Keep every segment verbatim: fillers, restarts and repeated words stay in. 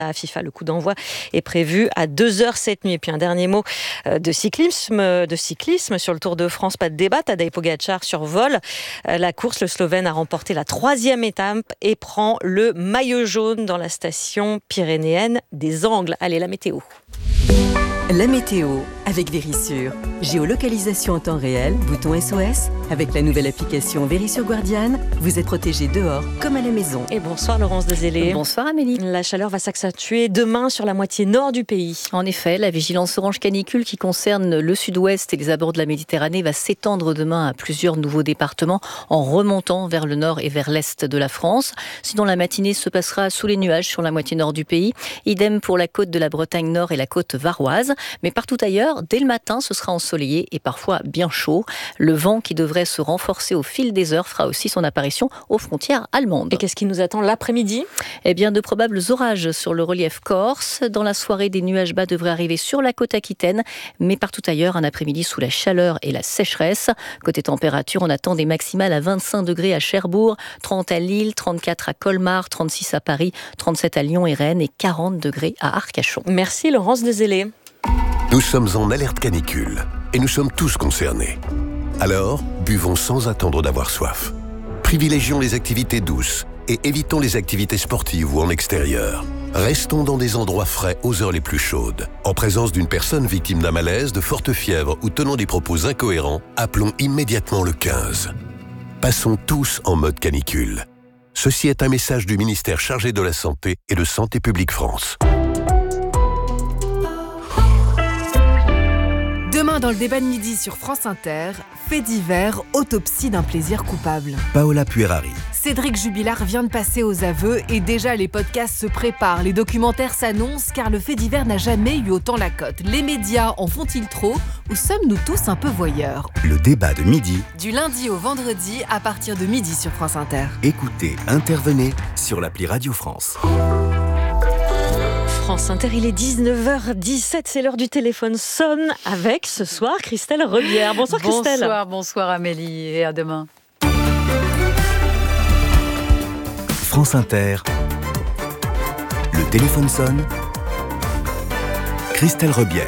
à FIFA. Le coup d'envoi est prévu à deux heures cette nuit. Et puis un dernier mot de cyclisme, de cyclisme sur le Tour de France. Pas de débat, Tadej Pogačar survole la course. Le Slovène a remporté la troisième étape et prend le maillot jaune dans la station pyrénéenne des Angles. Allez, la météo. La météo avec Verisure. Géolocalisation en temps réel, bouton S O S. Avec la nouvelle application Verisure Guardian, vous êtes protégé dehors comme à la maison. Et bonsoir Laurence Dezélé. Bonsoir Amélie. La chaleur va s'accentuer demain sur la moitié nord du pays. En effet, la vigilance orange canicule qui concerne le sud-ouest et les abords de la Méditerranée va s'étendre demain à plusieurs nouveaux départements en remontant vers le nord et vers l'est de la France. Sinon, la matinée se passera sous les nuages sur la moitié nord du pays. Idem pour la côte de la Bretagne nord et la côte varoise. Mais partout ailleurs, dès le matin, ce sera ensoleillé et parfois bien chaud. Le vent qui devrait se renforcer au fil des heures fera aussi son apparition aux frontières allemandes. Et qu'est-ce qui nous attend l'après-midi ? Eh bien, de probables orages sur le relief corse. Dans la soirée, des nuages bas devraient arriver sur la côte aquitaine, mais partout ailleurs, un après-midi sous la chaleur et la sécheresse. Côté température, on attend des maximales à vingt-cinq degrés à Cherbourg, trente à Lille, trente-quatre à Colmar, trente-six à Paris, trente-sept à Lyon et Rennes et quarante degrés à Arcachon. Merci Laurence Dezélé. Nous sommes en alerte canicule et nous sommes tous concernés. Alors, buvons sans attendre d'avoir soif. Privilégions les activités douces et évitons les activités sportives ou en extérieur. Restons dans des endroits frais aux heures les plus chaudes. En présence d'une personne victime d'un malaise, de forte fièvre ou tenant des propos incohérents, appelons immédiatement le quinze. Passons tous en mode canicule. Ceci est un message du ministère chargé de la Santé et de Santé publique France. Demain, dans le débat de midi sur France Inter, fait divers, autopsie d'un plaisir coupable. Paola Puerari. Cédric Jubilard vient de passer aux aveux et déjà les podcasts se préparent. Les documentaires s'annoncent car le fait divers n'a jamais eu autant la cote. Les médias en font-ils trop ou sommes-nous tous un peu voyeurs ? Le débat de midi. Du lundi au vendredi à partir de midi sur France Inter. Écoutez, intervenez sur l'appli Radio France. France Inter, il est dix-neuf heures dix-sept, c'est l'heure du téléphone sonne avec ce soir Christelle Rebière. Bonsoir Christelle. Bonsoir, bonsoir Amélie et à demain. France Inter, le téléphone sonne, Christelle Rebière.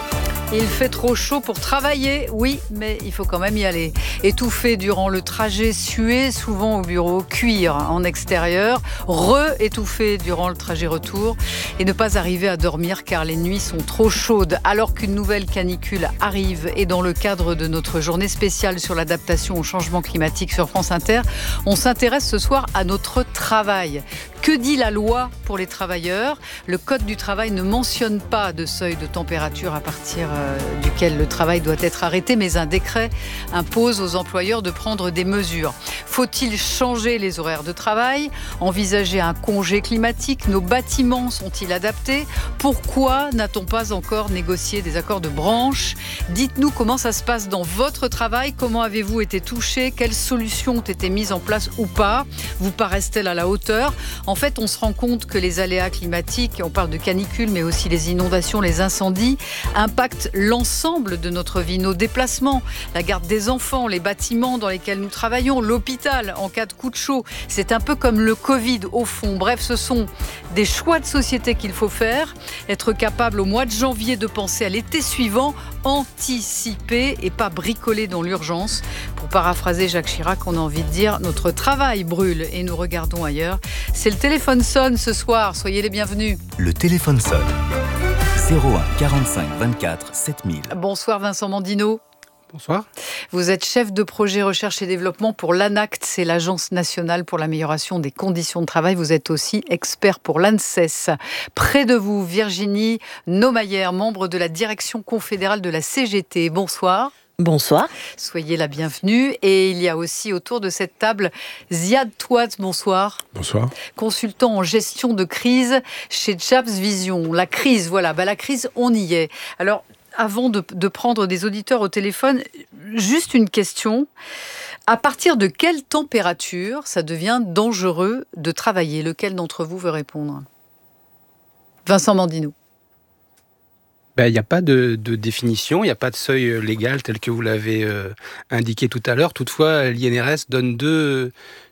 Il fait trop chaud pour travailler, oui, mais il faut quand même y aller. Étouffer durant le trajet, suer souvent au bureau, cuire en extérieur, re-étouffer durant le trajet retour et ne pas arriver à dormir car les nuits sont trop chaudes. Alors qu'une nouvelle canicule arrive et dans le cadre de notre journée spéciale sur l'adaptation au changement climatique sur France Inter, on s'intéresse ce soir à notre travail. Que dit la loi pour les travailleurs ? Le Code du travail ne mentionne pas de seuil de température à partir euh, duquel le travail doit être arrêté, mais un décret impose aux employeurs de prendre des mesures. Faut-il changer les horaires de travail ? Envisager un congé climatique ? Nos bâtiments sont-ils adaptés ? Pourquoi n'a-t-on pas encore négocié des accords de branche ? Dites-nous comment ça se passe dans votre travail. Comment avez-vous été touché ? Quelles solutions ont été mises en place ou pas ? Vous paraissent-elles à la hauteur ? En fait, on se rend compte que les aléas climatiques, on parle de canicule, mais aussi les inondations, les incendies, impactent l'ensemble de notre vie, nos déplacements, la garde des enfants, les bâtiments dans lesquels nous travaillons, l'hôpital en cas de coup de chaud. C'est un peu comme le Covid au fond. Bref, ce sont des choix de société qu'il faut faire, être capable au mois de janvier de penser à l'été suivant, anticiper et pas bricoler dans l'urgence. Pour paraphraser Jacques Chirac, on a envie de dire notre travail brûle et nous regardons ailleurs. C'est le téléphone sonne ce soir, soyez les bienvenus. Le téléphone sonne. zéro un quarante-cinq vingt-quatre sept mille. Bonsoir Vincent Mandino. Bonsoir. Vous êtes chef de projet recherche et développement pour l'ANACT, c'est l'Agence nationale pour l'amélioration des conditions de travail. Vous êtes aussi expert pour l'ANSES. Près de vous, Virginie Naumayer, membre de la direction confédérale de la C G T. Bonsoir. Bonsoir. Soyez la bienvenue. Et il y a aussi autour de cette table Ziad Touat, bonsoir. Bonsoir. Consultant en gestion de crise chez Chaps Vision. La crise, voilà, bah la crise, on y est. Alors, avant de, de prendre des auditeurs au téléphone, juste une question. À partir de quelle température ça devient dangereux de travailler ? Lequel d'entre vous veut répondre ? Vincent Mandino. Ben, il n'y a pas de, de définition, il n'y a pas de seuil légal tel que vous l'avez euh, indiqué tout à l'heure. Toutefois, l'I N R S donne deux,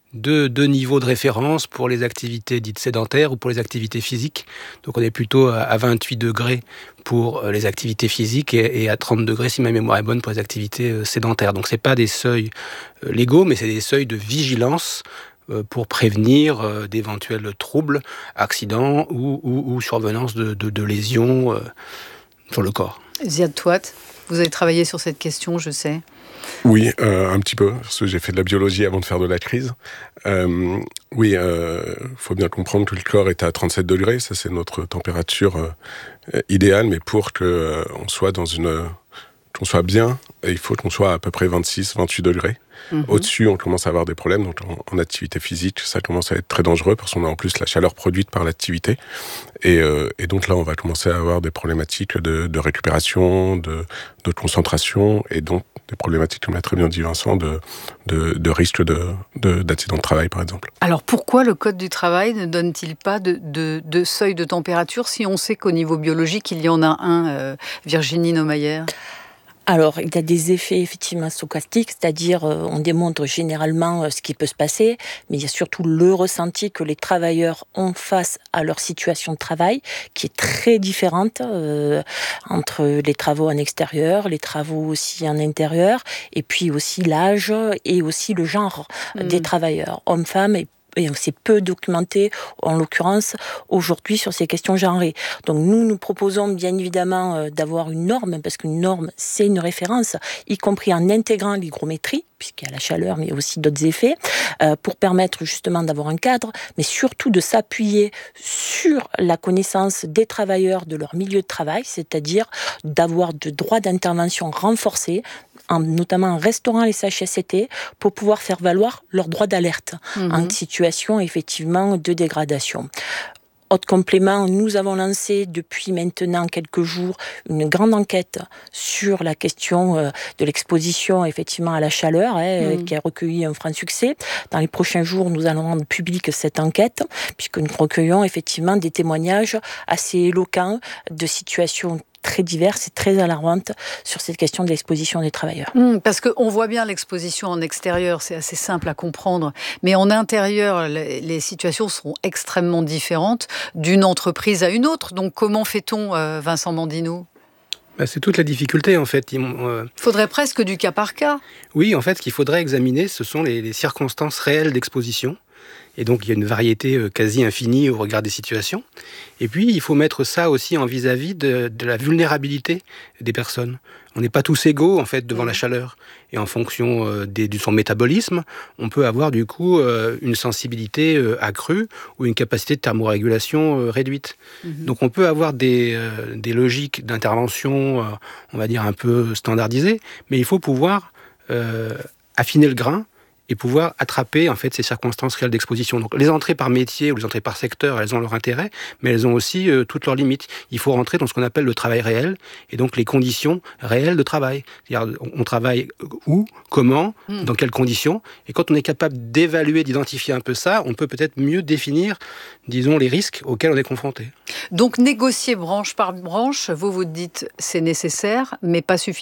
deux, deux niveaux de référence pour les activités dites sédentaires ou pour les activités physiques. Donc on est plutôt à vingt-huit degrés pour les activités physiques et, et à trente degrés, si ma mémoire est bonne, pour les activités sédentaires. Donc ce n'est pas des seuils légaux, mais c'est des seuils de vigilance pour prévenir euh, d'éventuels troubles, accidents ou, ou, ou survenance de, de, de lésions euh, sur le corps. Ziad Touat, vous avez travaillé sur cette question, je sais. Oui, euh, un petit peu, parce que j'ai fait de la biologie avant de faire de la crise. Euh, oui, il euh, faut bien comprendre que le corps est à trente-sept degrés, ça c'est notre température euh, idéale, mais pour qu'on euh, soit dans une... qu'on soit bien, il faut qu'on soit à peu près vingt-six vingt-huit degrés. Mmh. Au-dessus, on commence à avoir des problèmes. Donc, en, en activité physique, ça commence à être très dangereux parce qu'on a en plus la chaleur produite par l'activité. Et, euh, et donc là, on va commencer à avoir des problématiques de, de récupération, de, de concentration, et donc des problématiques, comme l'a très bien dit Vincent, de, de, de risque de, de, d'accident de travail, par exemple. Alors, pourquoi le Code du travail ne donne-t-il pas de, de, de seuil de température si on sait qu'au niveau biologique, il y en a un, euh, Virginie Naumayer ? Alors, il y a des effets effectivement stochastiques, c'est-à-dire euh, on démontre généralement euh, ce qui peut se passer, mais il y a surtout le ressenti que les travailleurs ont face à leur situation de travail, qui est très différente euh, entre les travaux en extérieur, les travaux aussi en intérieur, et puis aussi l'âge et aussi le genre mmh. des travailleurs, hommes-femmes, et et c'est peu documenté, en l'occurrence, aujourd'hui, sur ces questions genrées. Donc nous, nous proposons bien évidemment euh, d'avoir une norme, parce qu'une norme, c'est une référence, y compris en intégrant l'hygrométrie, puisqu'il y a la chaleur, mais aussi d'autres effets, euh, pour permettre justement d'avoir un cadre, mais surtout de s'appuyer sur la connaissance des travailleurs de leur milieu de travail, c'est-à-dire d'avoir de droits d'intervention renforcés, en, notamment en restaurant les C H S C T, pour pouvoir faire valoir leurs droits d'alerte mmh. en situation effectivement de dégradation. Autre complément, nous avons lancé depuis maintenant quelques jours une grande enquête sur la question euh, de l'exposition effectivement à la chaleur, hein, mmh. qui a recueilli un franc succès. Dans les prochains jours, nous allons rendre publique cette enquête, puisque nous recueillons effectivement des témoignages assez éloquents de situations très diverses et très alarmantes sur cette question de l'exposition des travailleurs. Mmh, parce qu'on voit bien l'exposition en extérieur, c'est assez simple à comprendre, mais en intérieur, les, les situations sont extrêmement différentes d'une entreprise à une autre. Donc comment fait-on, euh, Vincent Mandino ? Bah, c'est toute la difficulté, en fait. Il euh... faudrait presque du cas par cas. Oui, en fait, ce qu'il faudrait examiner, ce sont les, les circonstances réelles d'exposition. Et donc, il y a une variété quasi infinie au regard des situations. Et puis, il faut mettre ça aussi en vis-à-vis de, de la vulnérabilité des personnes. On n'est pas tous égaux, en fait, devant la chaleur. Et en fonction euh, des, de son métabolisme, on peut avoir, du coup, euh, une sensibilité euh, accrue ou une capacité de thermorégulation euh, réduite. Mmh. Donc, on peut avoir des, euh, des logiques d'intervention, euh, on va dire, un peu standardisées, mais il faut pouvoir euh, affiner le grain et pouvoir attraper en fait ces circonstances réelles d'exposition. Donc les entrées par métier ou les entrées par secteur, elles ont leur intérêt, mais elles ont aussi euh, toutes leurs limites. Il faut rentrer dans ce qu'on appelle le travail réel et donc les conditions réelles de travail. C'est-à-dire on travaille où, comment, mmh. dans quelles conditions. Et quand on est capable d'évaluer, d'identifier un peu ça, on peut peut-être mieux définir, disons, les risques auxquels on est confronté. Donc négocier branche par branche, vous vous dites c'est nécessaire, mais pas suffisant ?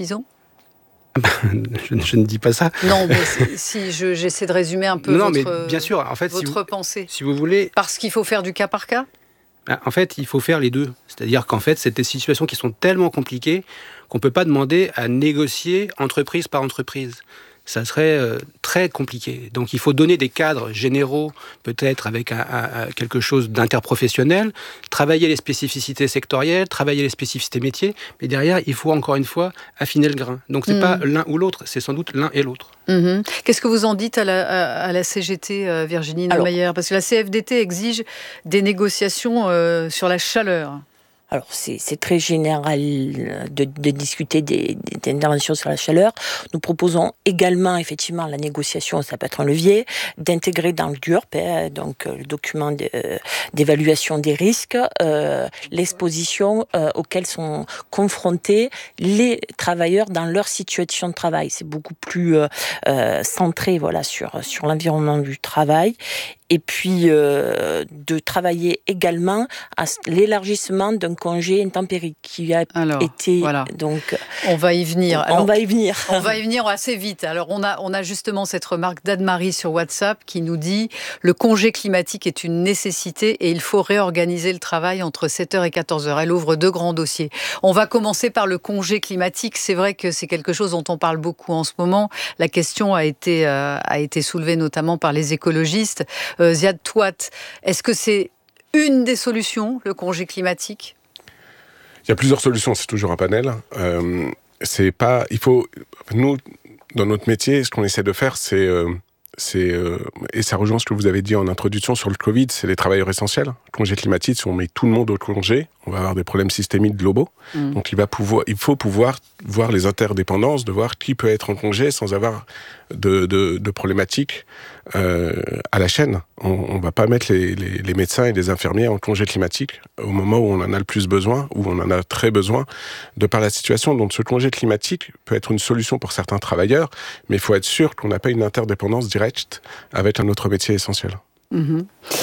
je, je ne dis pas ça. Non, mais si je, j'essaie de résumer un peu non, votre, mais bien sûr, en fait, votre si vous, pensée. Si vous voulez... Parce qu'il faut faire du cas par cas ? En fait, il faut faire les deux. C'est-à-dire qu'en fait, c'est des situations qui sont tellement compliquées qu'on ne peut pas demander à négocier entreprise par entreprise. Ça serait euh, très compliqué. Donc il faut donner des cadres généraux, peut-être avec un, un, quelque chose d'interprofessionnel, travailler les spécificités sectorielles, travailler les spécificités métiers, mais derrière, il faut encore une fois affiner le grain. Donc c'est mmh. pas l'un ou l'autre, c'est sans doute l'un et l'autre. Mmh. Qu'est-ce que vous en dites à la, à, à la C G T, euh, Virginie Naumayer ? Parce que la C F D T exige des négociations euh, sur la chaleur. Alors, c'est, c'est très général de, de discuter des, des interventions sur la chaleur. Nous proposons également, effectivement, la négociation, ça peut être un levier, d'intégrer dans le D U R P, hein, donc le document de, euh, d'évaluation des risques, euh, l'exposition euh, auxquelles sont confrontés les travailleurs dans leur situation de travail. C'est beaucoup plus euh, euh, centré, voilà, sur, sur l'environnement du travail. Et puis, euh, de travailler également à l'élargissement d'un congé intempérie qui a Alors, été voilà. donc. On va y venir. On Alors, va y venir. On va y venir assez vite. Alors on a on a justement cette remarque d'Anne-Marie sur WhatsApp qui nous dit le congé climatique est une nécessité et il faut réorganiser le travail entre sept heures et quatorze heures. Elle ouvre deux grands dossiers. On va commencer par le congé climatique. C'est vrai que c'est quelque chose dont on parle beaucoup en ce moment. La question a été euh, a été soulevée notamment par les écologistes. Euh, Ziad Touat, est-ce que c'est une des solutions, le congé climatique ? Il y a plusieurs solutions, c'est toujours un panel. Euh, c'est pas, il faut, nous, dans notre métier, ce qu'on essaie de faire, c'est, euh, c'est euh, et ça rejoint ce que vous avez dit en introduction sur le Covid, c'est les travailleurs essentiels. Le congé climatique, si on met tout le monde au congé, on va avoir des problèmes systémiques globaux. Mmh. Donc il va pouvoir, il faut pouvoir voir les interdépendances, de voir qui peut être en congé sans avoir de, de, de problématiques euh, à la chaîne. On ne va pas mettre les, les, les médecins et les infirmiers en congé climatique au moment où on en a le plus besoin, où on en a très besoin, de par la situation. Donc ce congé climatique peut être une solution pour certains travailleurs, mais il faut être sûr qu'on n'a pas une interdépendance directe avec un autre métier essentiel. Mmh.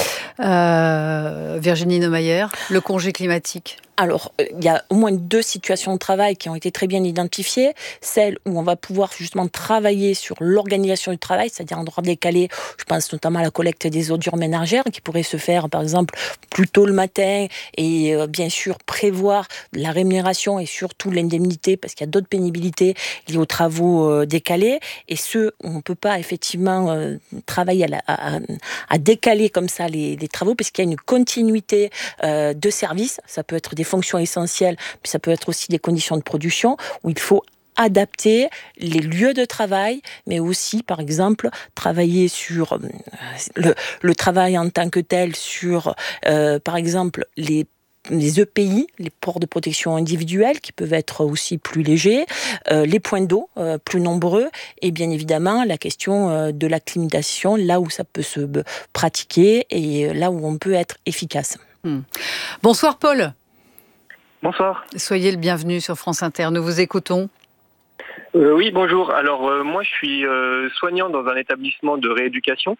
Euh, Virginie Neumayer, le congé climatique. Alors, il y a au moins deux situations de travail qui ont été très bien identifiées. Celle où on va pouvoir justement travailler sur l'organisation du travail, c'est-à-dire en droit décalé. Je pense notamment à la collecte des ordures ménagères qui pourrait se faire, par exemple, plus tôt le matin et euh, bien sûr prévoir la rémunération et surtout l'indemnité parce qu'il y a d'autres pénibilités liées aux travaux euh, décalés. Et ceux où on ne peut pas effectivement euh, travailler à, la, à, à décaler comme ça les, les travaux parce qu'il y a une continuité euh, de service. Ça peut être des fonctions essentielles, puis ça peut être aussi des conditions de production où il faut adapter les lieux de travail, mais aussi, par exemple, travailler sur le, le travail en tant que tel, sur, euh, par exemple, les les E P I, les ports de protection individuelle, qui peuvent être aussi plus légers, euh, les points d'eau euh, plus nombreux, et bien évidemment la question euh, de la climatisation, là où ça peut se pratiquer et là où on peut être efficace. Hmm. Bonsoir Paul. Bonsoir. Soyez le bienvenu sur France Inter, nous vous écoutons. Euh, oui, bonjour. Alors euh, moi je suis euh, soignant dans un établissement de rééducation.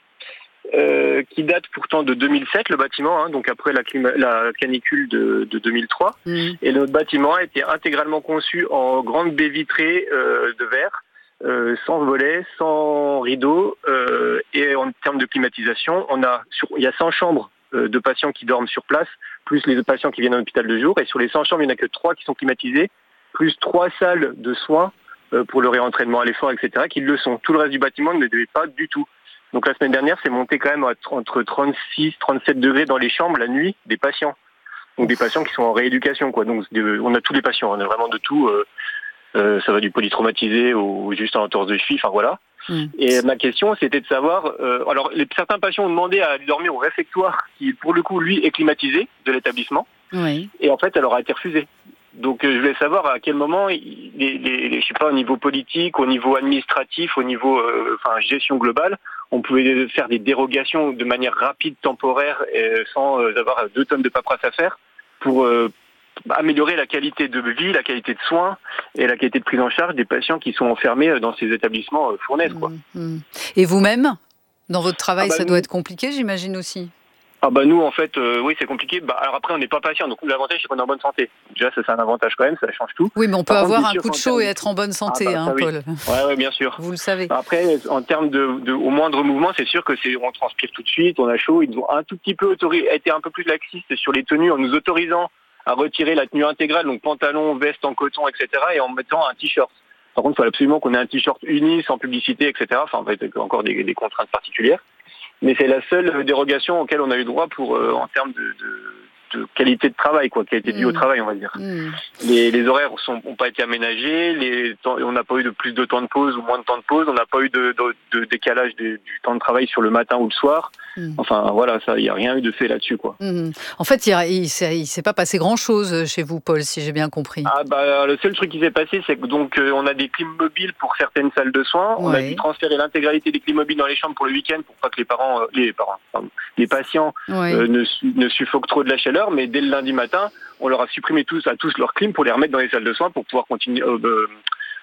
Euh, qui date pourtant de deux mille sept, le bâtiment, hein, donc après la, clima- la canicule de, de deux mille trois. Mmh. Et notre bâtiment a été intégralement conçu en grande baie vitrée euh, de verre, euh, sans volets, sans rideaux. Euh, et en termes de climatisation, on a sur, il y a cent chambres euh, de patients qui dorment sur place, plus les patients qui viennent à l'hôpital de jour. Et sur les cent chambres, il n'y en a que trois qui sont climatisées, plus trois salles de soins euh, pour le réentraînement à l'effort, et cetera, qui le sont. Tout le reste du bâtiment ne l'est pas du tout. Donc la semaine dernière, c'est monté quand même entre trente-six, trente-sept degrés dans les chambres la nuit des patients. Donc des patients qui sont en rééducation, quoi. Donc on a tous les patients, on a vraiment de tout. Euh, euh, ça va du polytraumatisé au juste en entorse de cheville, enfin voilà. Mmh. Et ma question, c'était de savoir. Euh, alors les, certains patients ont demandé à aller dormir au réfectoire, qui pour le coup lui est climatisé de l'établissement. Oui. Et en fait, ça leur a été refusé. Donc euh, je voulais savoir à quel moment, les, les, les, je sais pas, au niveau politique, au niveau administratif, au niveau, euh, enfin gestion globale, on pouvait faire des dérogations de manière rapide, temporaire, et sans euh, avoir deux tonnes de paperasse à faire, pour euh, améliorer la qualité de vie, la qualité de soins et la qualité de prise en charge des patients qui sont enfermés dans ces établissements euh, fournaises, quoi. Mmh. Et vous-même, dans votre travail, ah bah, ça nous... doit être compliqué, j'imagine aussi. Ah bah nous en fait euh, oui c'est compliqué. Bah alors après on n'est pas patient donc l'avantage c'est qu'on est en bonne santé. Déjà ça c'est un avantage quand même, ça change tout. Oui mais on peut Par avoir contre, un coup de chaud et être en bonne santé, ah bah, hein, Paul. Oui. Ouais ouais bien sûr. Vous le savez. Après en termes de, de au moindre mouvement c'est sûr que c'est on transpire tout de suite, on a chaud. Ils ont un tout petit peu autorisé, été un peu plus laxistes sur les tenues en nous autorisant à retirer la tenue intégrale donc pantalon, veste en coton et cetera et en mettant un t-shirt. Par contre il faut absolument qu'on ait un t-shirt uni sans publicité et cetera. Enfin en fait encore des, des contraintes particulières. Mais c'est la seule dérogation auquel on a eu droit pour euh, en termes de, de, de qualité de travail, quoi, qualité de vie mmh. au travail, on va dire. Mmh. Les, les horaires n'ont pas été aménagés, les temps, on n'a pas eu de plus de temps de pause ou moins de temps de pause, on n'a pas eu de, de, de décalage de, du temps de travail sur le matin ou le soir. Mmh. Enfin voilà, ça, il n'y a rien eu de fait là-dessus, quoi. Mmh. En fait, il ne s'est pas passé grand-chose chez vous, Paul, si j'ai bien compris. Ah bah le seul truc qui s'est passé, c'est que donc euh, on a des clim mobiles pour certaines salles de soins. Ouais. On a dû transférer l'intégralité des clim mobiles dans les chambres pour le week-end pour pas que les parents, euh, les parents, pardon, les patients ouais. euh, ne, ne suffoquent trop de la chaleur. Mais dès le lundi matin, on leur a supprimé tous à tous leurs clim pour les remettre dans les salles de soins pour pouvoir continuer. Euh,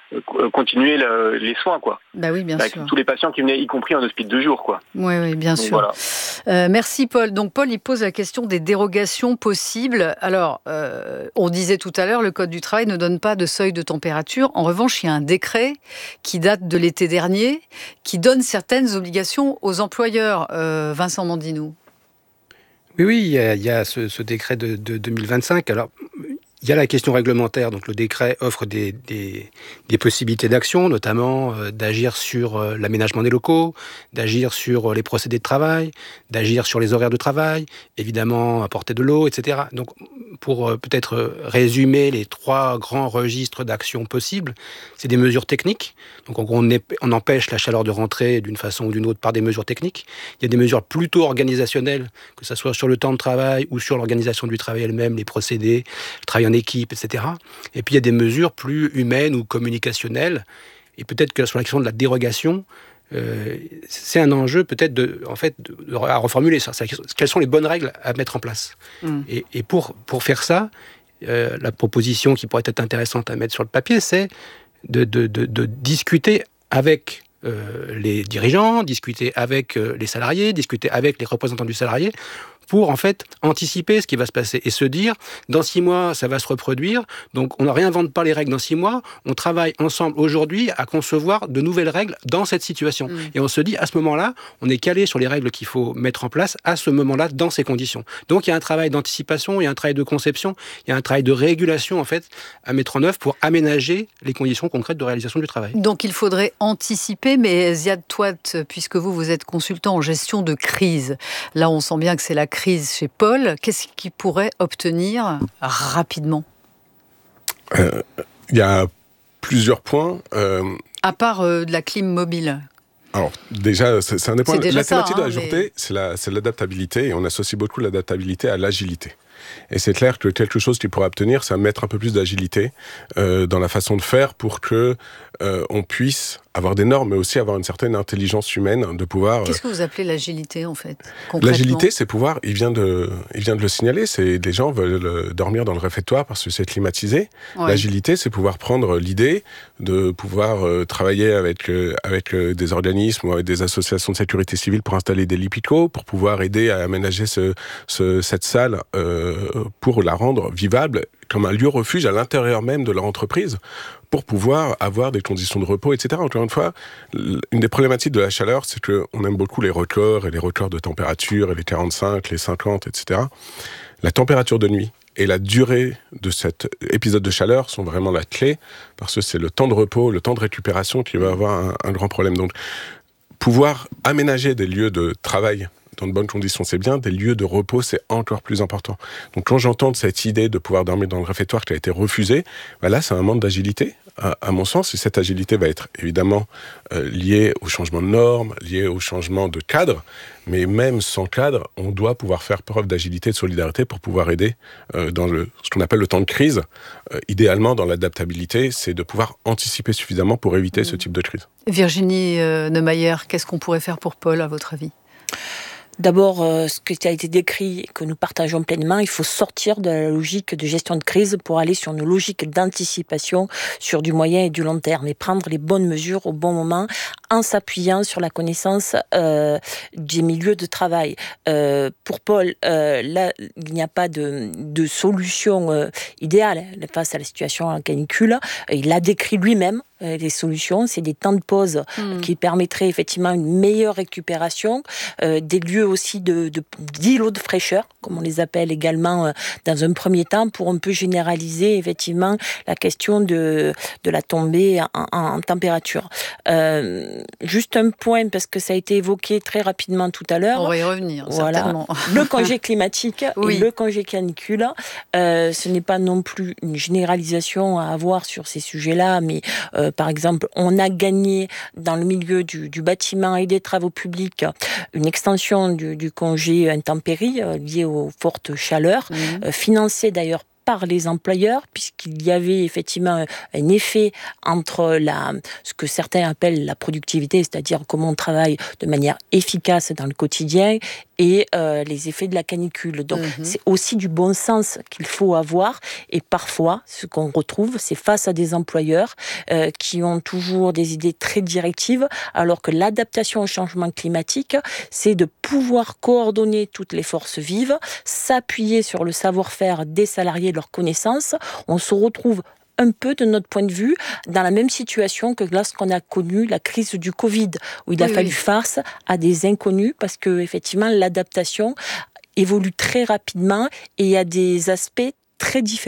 euh, continuer le, les soins, quoi. Bah oui, bien Avec sûr. tous les patients qui venaient, y compris en hospice de jour, quoi. Oui, oui, bien Donc, sûr. voilà. Euh, merci Paul. Donc Paul, il pose la question des dérogations possibles. Alors, euh, on disait tout à l'heure, le Code du travail ne donne pas de seuil de température. En revanche, il y a un décret qui date de l'été dernier, qui donne certaines obligations aux employeurs. Euh, Vincent Mandinou. Oui, oui, il y a, il y a ce, ce décret de, de deux mille vingt-cinq. Alors, il y a la question réglementaire. Donc, le décret offre des, des, des possibilités d'action, notamment euh, d'agir sur euh, l'aménagement des locaux, d'agir sur euh, les procédés de travail, d'agir sur les horaires de travail, évidemment apporter de l'eau, et cetera. Donc, pour euh, peut-être euh, résumer les trois grands registres d'actions possibles, c'est des mesures techniques. Donc, on, est, on empêche la chaleur de rentrer d'une façon ou d'une autre par des mesures techniques. Il y a des mesures plutôt organisationnelles, que ce soit sur le temps de travail ou sur l'organisation du travail elle-même, les procédés, le travail en équipe, et cetera. Et puis il y a des mesures plus humaines ou communicationnelles. Et peut-être que sur la question de la dérogation, euh, c'est un enjeu peut-être de, en fait, de, de, à reformuler ça. Quelles sont les bonnes règles à mettre en place? mmh. Et, et pour, pour faire ça, euh, la proposition qui pourrait être intéressante à mettre sur le papier, c'est de, de, de, de discuter avec euh, les dirigeants, discuter avec euh, les salariés, discuter avec les représentants du salarié, pour en fait anticiper ce qui va se passer et se dire, dans six mois, ça va se reproduire, donc on ne réinvente pas les règles dans six mois, on travaille ensemble aujourd'hui à concevoir de nouvelles règles dans cette situation. Mmh. Et on se dit, à ce moment-là, on est calé sur les règles qu'il faut mettre en place à ce moment-là, dans ces conditions. Donc il y a un travail d'anticipation, il y a un travail de conception, il y a un travail de régulation en fait à mettre en œuvre pour aménager les conditions concrètes de réalisation du travail. Donc il faudrait anticiper, mais Ziad Touat, puisque vous, vous êtes consultant en gestion de crise, là on sent bien que c'est la crise crise chez Paul, qu'est-ce qu'il pourrait obtenir rapidement? Il euh, y a plusieurs points. Euh... À part euh, de la clim mobile. Alors déjà, c'est, c'est un des points. La thématique hein, de la journée, mais... c'est, la, c'est l'adaptabilité, et on associe beaucoup l'adaptabilité à l'agilité. Et c'est clair que quelque chose qu'il pourrait obtenir, c'est mettre un peu plus d'agilité euh, dans la façon de faire pour que euh, on puisse avoir des normes, mais aussi avoir une certaine intelligence humaine de pouvoir... Qu'est-ce que vous appelez l'agilité, en fait, concrètement ? L'agilité, c'est pouvoir... Il vient de, il vient de le signaler, c'est des gens veulent dormir dans le réfectoire parce que c'est climatisé. Ouais. L'agilité, c'est pouvoir prendre l'idée de pouvoir euh, travailler avec, euh, avec euh, des organismes ou avec des associations de sécurité civile pour installer des lipicos, pour pouvoir aider à aménager ce, ce, cette salle euh, pour la rendre vivable comme un lieu refuge à l'intérieur même de leur entreprise, pour pouvoir avoir des conditions de repos, et cetera. Encore une fois, une des problématiques de la chaleur, c'est qu'on aime beaucoup les records, et les records de température, et les quarante-cinq, les cinquante, et cetera. La température de nuit et la durée de cet épisode de chaleur sont vraiment la clé, parce que c'est le temps de repos, le temps de récupération qui va avoir un, un grand problème. Donc, pouvoir aménager des lieux de travail dans de bonnes conditions, c'est bien. Des lieux de repos, c'est encore plus important. Donc, quand j'entends cette idée de pouvoir dormir dans le réfectoire qui a été refusée, ben là, c'est un manque d'agilité, à, à mon sens. Et cette agilité va être évidemment euh, liée au changement de normes, liée au changement de cadre. Mais même sans cadre, on doit pouvoir faire preuve d'agilité, de solidarité pour pouvoir aider euh, dans le, ce qu'on appelle le temps de crise. Euh, idéalement, dans l'adaptabilité, c'est de pouvoir anticiper suffisamment pour éviter mmh. ce type de crise. Virginie euh, Neumayer, qu'est-ce qu'on pourrait faire pour Paul, à votre avis ? D'abord, euh, ce qui a été décrit, que nous partageons pleinement, il faut sortir de la logique de gestion de crise pour aller sur une logique d'anticipation sur du moyen et du long terme et prendre les bonnes mesures au bon moment en s'appuyant sur la connaissance euh, des milieux de travail. Euh, pour Paul, euh, là, il n'y a pas de, de solution euh, idéale face à la situation en canicule. Il l'a décrit lui-même. Les solutions, c'est des temps de pause mmh. qui permettraient effectivement une meilleure récupération, euh, des lieux aussi de, de, d'îlots de fraîcheur, comme on les appelle également euh, dans un premier temps, pour un peu généraliser effectivement la question de, de la tombée en, en, en température. Euh, juste un point, parce que ça a été évoqué très rapidement tout à l'heure. On va y revenir, voilà. certainement. Le congé climatique oui. et le congé canicule, euh, ce n'est pas non plus une généralisation à avoir sur ces sujets-là, mais euh, par exemple, on a gagné dans le milieu du, du bâtiment et des travaux publics une extension du, du congé intempéries euh, lié aux fortes chaleurs, mmh. euh, financée d'ailleurs par les employeurs, puisqu'il y avait effectivement un effet entre la, ce que certains appellent la productivité, c'est-à-dire comment on travaille de manière efficace dans le quotidien, et euh, les effets de la canicule. Donc, mmh. c'est aussi du bon sens qu'il faut avoir. Et parfois, ce qu'on retrouve, c'est face à des employeurs euh, qui ont toujours des idées très directives, alors que l'adaptation au changement climatique, c'est de pouvoir coordonner toutes les forces vives, s'appuyer sur le savoir-faire des salariés, leurs connaissances. On se retrouve un peu, de notre point de vue, dans la même situation que lorsqu'on a connu la crise du Covid, où il a oui, fallu oui. face à des inconnus, parce que effectivement l'adaptation évolue très rapidement et il y a des aspects très différents